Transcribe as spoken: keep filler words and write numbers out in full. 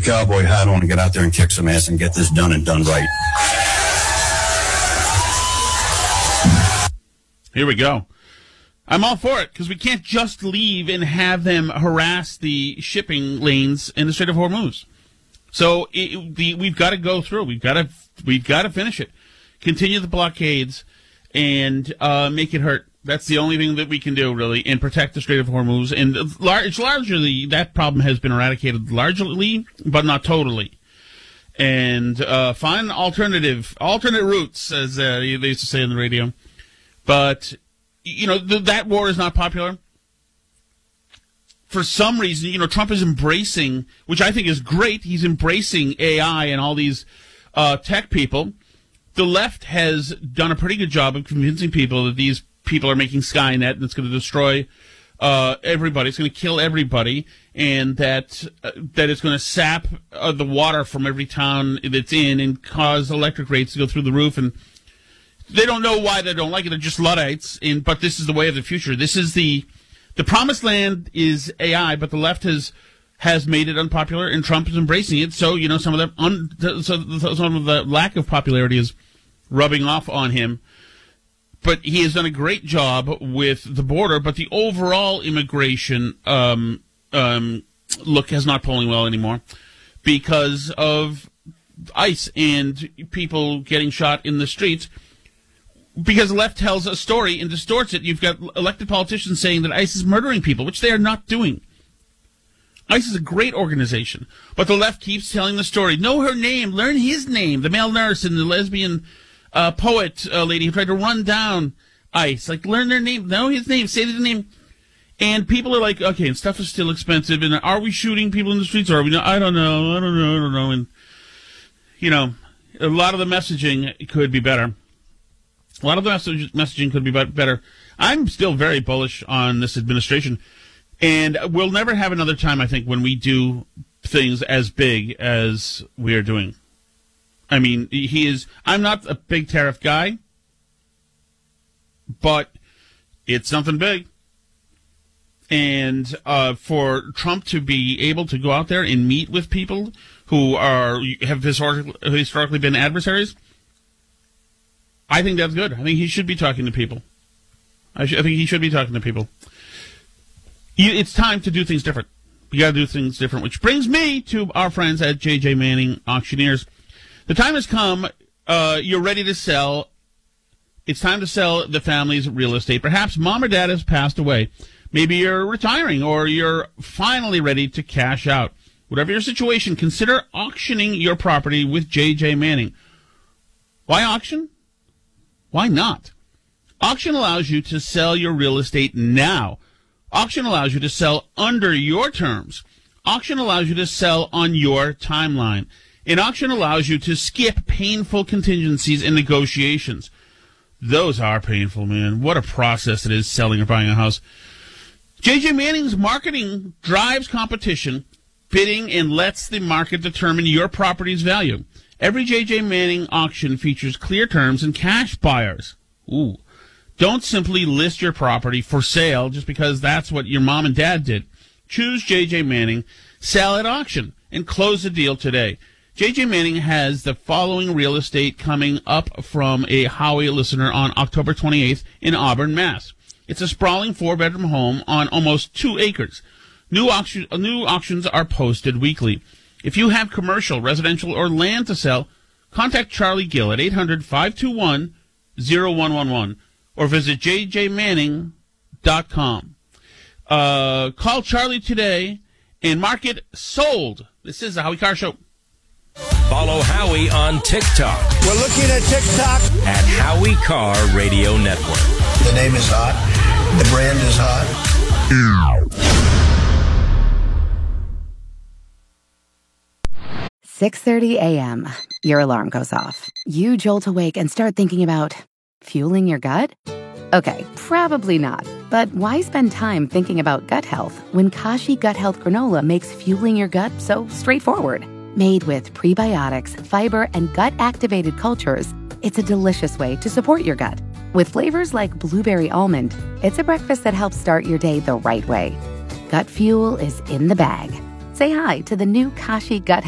cowboy hat on and get out there and kick some ass and get this done and done right. Here we go. I'm all for it, because we can't just leave and have them harass the shipping lanes in the Strait of Hormuz. So it, the, we've got to go through. We've got to we've got to finish it. Continue the blockades and uh, make it hurt. That's the only thing that we can do, really, and protect the Strait of Hormuz. And large, largely, that problem has been eradicated largely, but not totally. And uh, find alternative, alternate routes, as uh, they used to say on the radio. But, you know, th- that war is not popular. For some reason, you know, Trump is embracing, which I think is great, he's embracing A I and all these uh, tech people. The left has done a pretty good job of convincing people that these people are making Skynet and it's going to destroy uh, everybody. It's going to kill everybody, and that uh, that it's going to sap uh, the water from every town that's in and cause electric rates to go through the roof. And they don't know why they don't like it. They're just Luddites. And but this is the way of the future. This is the the promised land is A I, but the left has has made it unpopular, and Trump is embracing it. So you know some of the un, so some of the lack of popularity is rubbing off on him. But he has done a great job with the border, but the overall immigration um, um, look has not polling well anymore because of ICE and people getting shot in the streets. Because the left tells a story and distorts it. You've got elected politicians saying that ICE is murdering people, which they are not doing. ICE is a great organization, but the left keeps telling the story. Know her name, learn his name, the male nurse and the lesbian Uh, poet uh, lady who tried to run down ICE. Like, learn their name, know his name, say the name. And people are like, okay, and stuff is still expensive, and are we shooting people in the streets, or are we not? I don't know, I don't know, I don't know. And, you know, a lot of the messaging could be better. A lot of the message- messaging could be better. I'm still very bullish on this administration, and we'll never have another time, I think, when we do things as big as we are doing. I mean, he is, I'm not a big tariff guy, but it's something big. And uh, for Trump to be able to go out there and meet with people who are have historically, historically been adversaries, I think that's good. I think he should be talking to people. I, sh- I think he should be talking to people. It's time to do things different. We got to do things different, which brings me to our friends at J J Manning Auctioneers. The time has come. Uh, you're ready to sell. It's time to sell the family's real estate. Perhaps mom or dad has passed away. Maybe you're retiring, or you're finally ready to cash out. Whatever your situation, consider auctioning your property with J J Manning. Why auction? Why not? Auction allows you to sell your real estate now. Auction allows you to sell under your terms. Auction allows you to sell on your timeline. An auction allows you to skip painful contingencies and negotiations. Those are painful, man. What a process it is selling or buying a house. J J Manning's marketing drives competition, bidding, and lets the market determine your property's value. Every J J Manning auction features clear terms and cash buyers. Ooh. Don't simply list your property for sale just because that's what your mom and dad did. Choose J J Manning, sell at auction, and close the deal today. J J Manning has the following real estate coming up from a Howie listener on October twenty-eighth in Auburn, Mass. It's a sprawling four-bedroom home on almost two acres. New, auction, new auctions are posted weekly. If you have commercial, residential, or land to sell, contact Charlie Gill at eight hundred, five two one, zero one one one or visit j j manning dot com. Uh, call Charlie today and mark it sold. This is the Howie Carr Show. Follow Howie on TikTok. We're looking at TikTok. At Howie Carr Radio Network. The name is hot. The brand is hot. six thirty a.m. Your alarm goes off. You jolt awake and start thinking about fueling your gut? Okay, probably not. But why spend time thinking about gut health when Kashi Gut Health Granola makes fueling your gut so straightforward? Made with prebiotics, fiber, and gut-activated cultures, it's a delicious way to support your gut. With flavors like blueberry almond, it's a breakfast that helps start your day the right way. Gut fuel is in the bag. Say hi to the new Kashi Gut